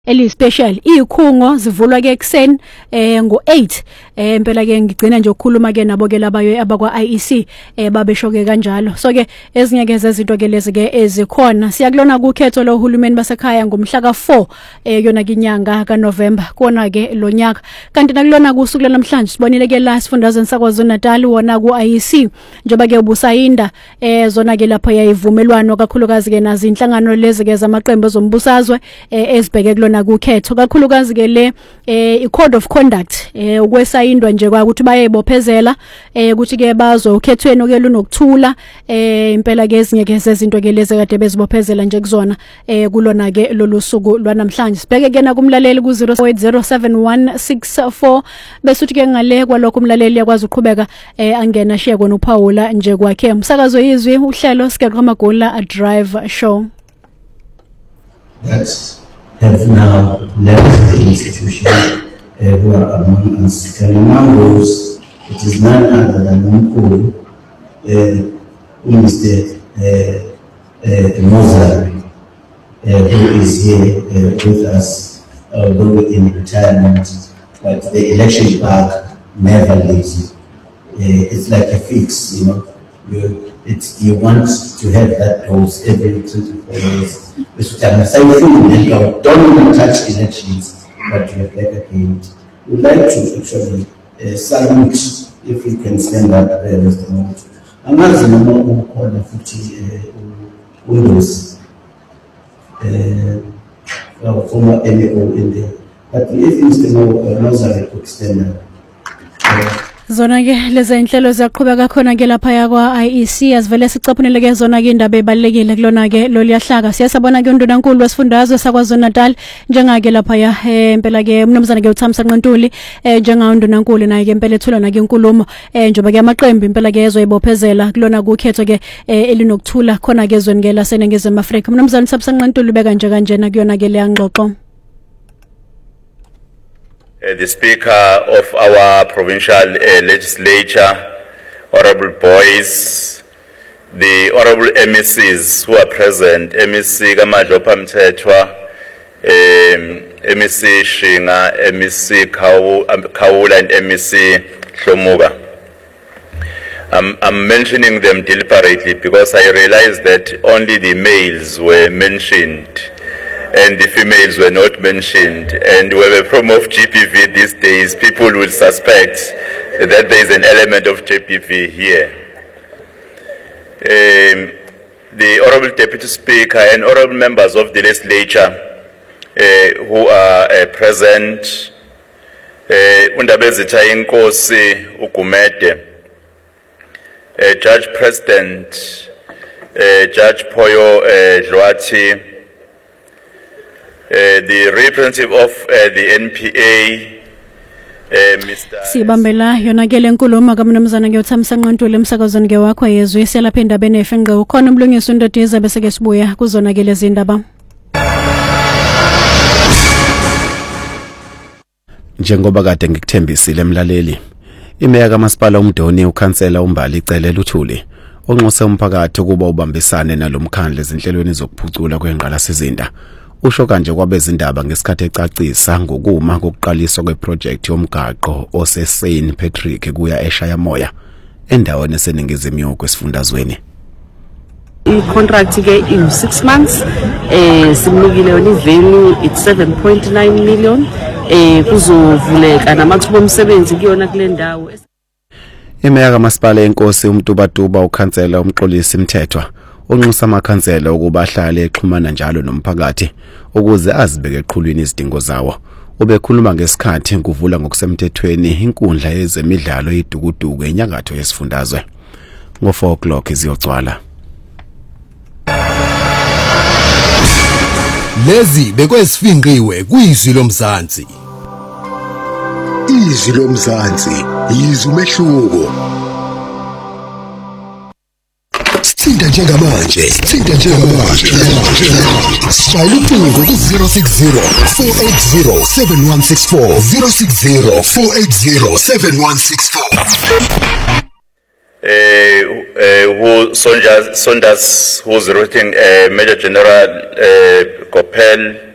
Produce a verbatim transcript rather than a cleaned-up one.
eli special ikhungo zivulwa ke ekseni eh ngo eight eh impela ke ngigcina nje ukukhuluma ke nabo ke labayo abakwa I E C eh babesho ke kanjalo. So ke ezinye ke zezinto ke lezi ke ezikhona siyakulona ukhetho lo hulumeni basekhaya ngomhla ka four eh yona ke inyanga ka November kona ke lo nyaka. Kanti nakulona kusuku namhlanje sibonile ke la sifundazweni saKwaZulu Natal wona ku I E C njoba ke ubusayinda eh zona ke lapha yayivumelwano kakhulukazi ke nazi inhlangano lezi ke zamaqembu ezombusazwe eh ezibheke kulona ukhetho kakhulukazi ke le eh i-code of conduct eh ukwesayindwa nje kwa ukuthi bayebophezela eh ukuthi ke bazwe ukhethweni ke lunokuthula eh impela ke ezinye ke zezinto ke lezi kade bezibophezela nje kuzona eh kulona ke lolu suku lwanamhlanje sibheke ke na kumlaleli ku zero eight zero seven one six four bese uthi ke ngale kwalokho umlaleli yakwazi ukuqhubeka eh angena share kona uPaula nje kwakhe umsakazo yizwi uhlelo Skeqo Magula a drive show. That's have now left the institution uh, who are among us. And among those, it is none other than Mkulu, uh, who is the uh, uh, Mozart, uh, who is here uh, with us, although in retirement, but the election bug never leaves you. Uh, it's like a fix, you know. You, it's, you want to have that dose every two to four years. Which I'm saying, you don't even touch elections, but you have like again. We'd like to actually uh, salute, if we can stand up there, Mister Moto. I'm not the number who call the fifty windows, uh, former M A O in there. But if Mister Mozart could stand up. Uh, Zona ke lezi inhlelo ziyaqhubeka khona ke lapha yakwa I E C asivele sicaphunele ke zona ke indaba ebalekile kulona ke lo liyahlaka siyasabona ke undunankulu wesifundazwe saKwaZulu Natal njengake lapha ya impela ke umnumzana ke uThamsa Nqantuli eh njenga undunankulu naye ke impela ethula na ke inkulumo eh njoba ke amaqembu impela ke ezoyibophezela kulona ukhetho ke elinokuthula khona ke ezweni ke laseNingizimu Afrika umnumzana uThamsa Nqantuli beka nje kanjena kuyona ke le ngxoxo. Uh, the Speaker of our provincial uh, legislature, Honorable Boys, the Honorable M E Cs who are present, M E C Kamadlopha Mthethwa, um, M E C Shinga, M E C Khawula and M E C Hlomuga. I'm, I'm mentioning them deliberately because I realized that only the males were mentioned and the females were not mentioned. And when we promote G P V these days, people will suspect that there is an element of G P V here. Um, the Honorable Deputy Speaker and honorable members of the legislature uh, who are uh, present, Undabezitha Inkosi Ugumede, uh, Judge President, uh, Judge Poyo uh, Dlwathi, Uh, the representative of uh, the N P A, uh, Mister Sibambela yona ke lenkulumo kaMnumzana ke uThamsa Nqantuli emsakazweni ke wakho yezwe selapha indaba enefenqe ukhona umlungisi uNdodiza bese ke sibuya kuzona ke lezi indaba. Njengoba kade ngikuthembisile emlaleli imeya kaMasipala uMdoni ukhansela uMbali icele luthuli onxose umphakathi ukuba ubambisane nalomkhandle ezinhlelweni zokuphucula kwengqalasizinda. Usho kanje kwabezindaba ngesikhathi ecacisa ngokuma kokuqaliswa kweproject yomgaqo oseSaint Patrick kuya eShaya Moya endaweni eseningizimu yokwesifundazweni. I-contract ke in six months eh simnikile yona ivalue it's seven point nine million eh kuzovuleka namathuba omsebenzi kuyona kule ndawo. Imeya kaMasipala eNkosi uMtubatuba ukhansela umxolisi Mthethwa onxusa amakhansela ukuba ahlale exhumana njalo nomphakathi ukuze azibeke eqhulwini izidingo zawo. Ubekhuluma ngesikhathi kuvula ngokusemthethweni inkundla yezemidlalo iDukuduku enyakatho yesifundazwe. Ngo four o'clock iziyocwala. Lezi bekwesifinqiwe kuyizwi lomzansi. Izwi lomzansi yizwi umehluko. Thinta njengamanje, thinta njengamanje. Shayela ucingo ku zero six zero four eight zero seven one six four zero six zero four eight zero seven one six four. Uh, uh, who Sondas, Sondas, who's writing uh, Major General uh, Kopel,